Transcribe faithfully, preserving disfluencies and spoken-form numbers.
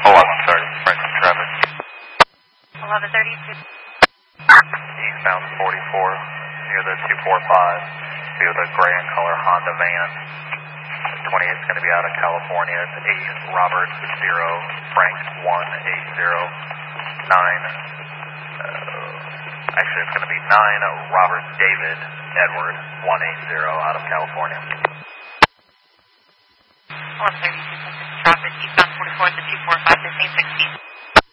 eleven thirty, Franklin traffic. eleven thirty-two. Eastbound forty-four, near the two forty-five, near the gray and color Honda van. twenty-eight is going to be out of California. It's eight, Robert zero, Frank one eight zero, nine, uh, actually it's going to be nine, Robert David Edward one eight zero out of California. eleven thirty-two, traffic, eastbound forty-four, the two forty-five, the same six